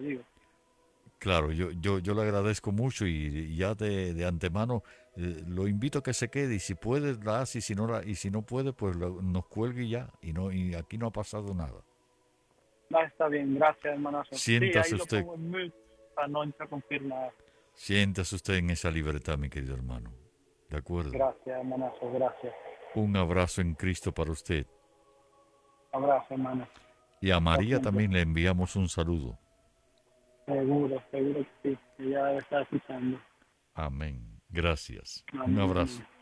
digo. Claro, yo le agradezco mucho y ya de antemano lo invito a que se quede y si puede la hace y si no y si no puede pues nos cuelgue y ya y aquí no ha pasado nada. Va, está bien, gracias, hermanazo. Sí, ahí Siéntase lo usted, pongo en mute para no interrumpir nada. siéntase usted en esa libertad, mi querido hermano. De acuerdo. Gracias, hermanazo, gracias. Un abrazo en Cristo para usted. Abrazo, hermano. Y a Hasta María siempre. también le enviamos un saludo. Seguro, seguro que sí. Ella debe estar escuchando. Amén. Gracias. Un Amén, abrazo. amén.